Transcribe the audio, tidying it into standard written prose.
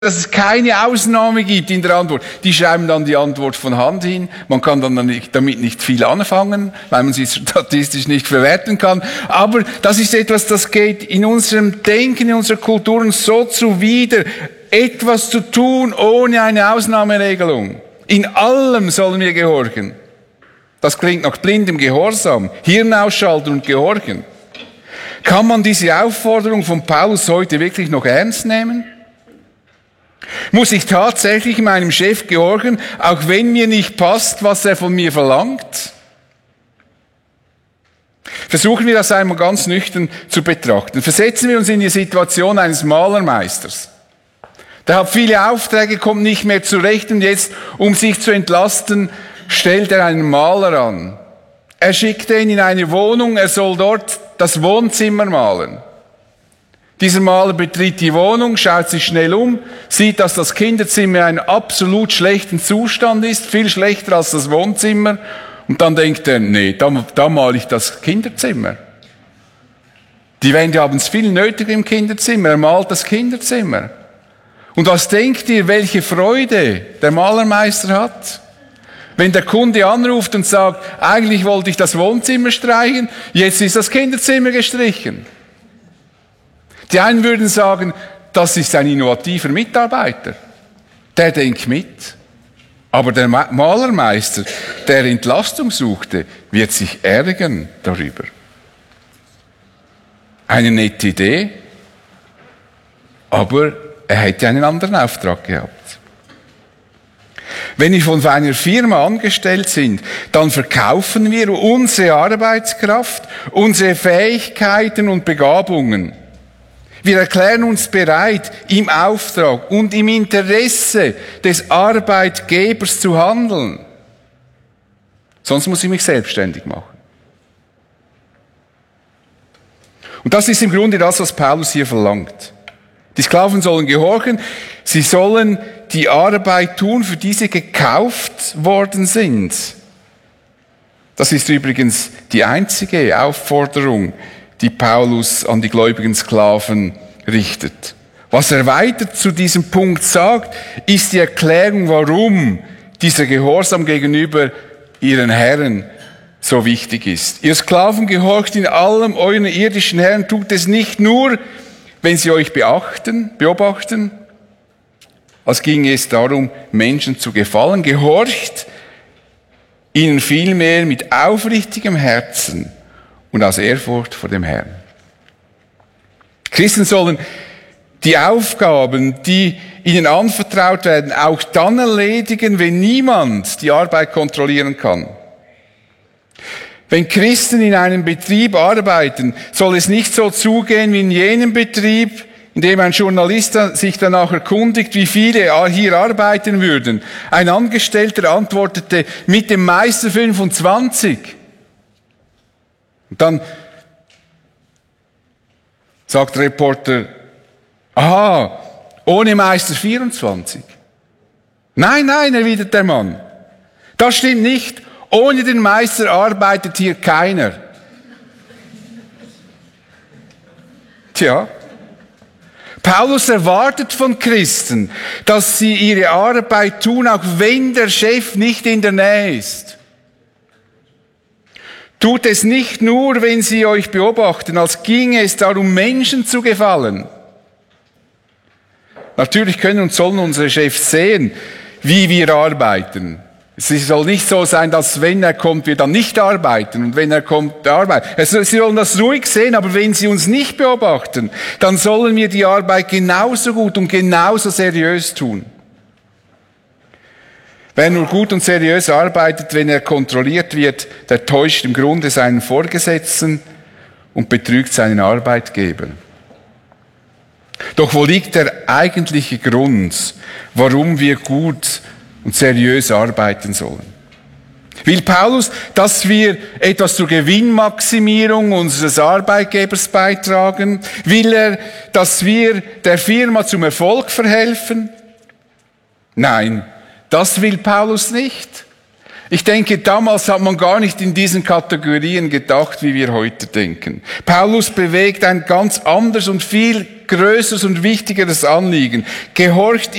dass es keine Ausnahme gibt in der Antwort. Die schreiben dann die Antwort von Hand hin. Man kann dann damit nicht viel anfangen, weil man sie statistisch nicht verwerten kann. Aber das ist etwas, das geht in unserem Denken, in unserer Kultur so zuwider, etwas zu tun ohne eine Ausnahmeregelung. In allem sollen wir gehorchen. Das klingt nach blindem Gehorsam. Hirn ausschalten und gehorchen. Kann man diese Aufforderung von Paulus heute wirklich noch ernst nehmen? Muss ich tatsächlich meinem Chef gehorchen, auch wenn mir nicht passt, was er von mir verlangt? Versuchen wir das einmal ganz nüchtern zu betrachten. Versetzen wir uns in die Situation eines Malermeisters. Der hat viele Aufträge, kommt nicht mehr zurecht und jetzt, um sich zu entlasten, stellt er einen Maler an. Er schickt ihn in eine Wohnung, er soll dort das Wohnzimmer malen. Dieser Maler betritt die Wohnung, schaut sich schnell um, sieht, dass das Kinderzimmer in einem absolut schlechten Zustand ist, viel schlechter als das Wohnzimmer. Und dann denkt er, nee, da male ich das Kinderzimmer. Die Wände haben es viel nötiger im Kinderzimmer, er malt das Kinderzimmer. Und was denkt ihr, welche Freude der Malermeister hat? Wenn der Kunde anruft und sagt, eigentlich wollte ich das Wohnzimmer streichen, jetzt ist das Kinderzimmer gestrichen. Die einen würden sagen, das ist ein innovativer Mitarbeiter. Der denkt mit. Aber der Malermeister, der Entlastung suchte, wird sich ärgern darüber. Eine nette Idee, aber er hätte einen anderen Auftrag gehabt. Wenn wir von einer Firma angestellt sind, dann verkaufen wir unsere Arbeitskraft, unsere Fähigkeiten und Begabungen. Wir erklären uns bereit, im Auftrag und im Interesse des Arbeitgebers zu handeln. Sonst muss ich mich selbstständig machen. Und das ist im Grunde das, was Paulus hier verlangt. Die Sklaven sollen gehorchen, sie sollen die Arbeit tun, für die sie gekauft worden sind. Das ist übrigens die einzige Aufforderung, die Paulus an die gläubigen Sklaven richtet. Was er weiter zu diesem Punkt sagt, ist die Erklärung, warum dieser Gehorsam gegenüber ihren Herren so wichtig ist. Ihr Sklaven, gehorcht in allem euren irdischen Herren, tut es nicht nur, wenn sie euch beobachten, als ginge es darum, Menschen zu gefallen. Gehorcht ihnen vielmehr mit aufrichtigem Herzen und aus Ehrfurcht vor dem Herrn. Christen sollen die Aufgaben, die ihnen anvertraut werden, auch dann erledigen, wenn niemand die Arbeit kontrollieren kann. Wenn Christen in einem Betrieb arbeiten, soll es nicht so zugehen wie in jenem Betrieb, in dem ein Journalist sich danach erkundigt, wie viele hier arbeiten würden. Ein Angestellter antwortete, mit dem Meister 25. Und dann sagt der Reporter, aha, ohne Meister 24. Nein, erwidert der Mann. Das stimmt nicht. Ohne den Meister arbeitet hier keiner. Tja, Paulus erwartet von Christen, dass sie ihre Arbeit tun, auch wenn der Chef nicht in der Nähe ist. Tut es nicht nur, wenn sie euch beobachten, als ginge es darum, Menschen zu gefallen. Natürlich können und sollen unsere Chefs sehen, wie wir arbeiten. Es soll nicht so sein, dass wenn er kommt, wir dann nicht arbeiten und wenn er kommt, arbeiten. Sie sollen das ruhig sehen, aber wenn sie uns nicht beobachten, dann sollen wir die Arbeit genauso gut und genauso seriös tun. Wer nur gut und seriös arbeitet, wenn er kontrolliert wird, der täuscht im Grunde seinen Vorgesetzten und betrügt seinen Arbeitgeber. Doch wo liegt der eigentliche Grund, warum wir gut und seriös arbeiten sollen? Will Paulus, dass wir etwas zur Gewinnmaximierung unseres Arbeitgebers beitragen? Will er, dass wir der Firma zum Erfolg verhelfen? Nein, das will Paulus nicht. Ich denke, damals hat man gar nicht in diesen Kategorien gedacht, wie wir heute denken. Paulus bewegt ein ganz anderes und viel größeres und wichtigeres Anliegen. Gehorcht